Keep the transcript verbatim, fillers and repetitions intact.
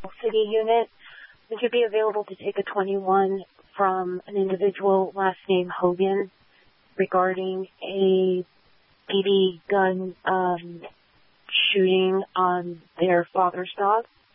City unit. Would you be available to take a twenty-one from an individual last name Hogan regarding a B B gun um, shooting on their father's dog?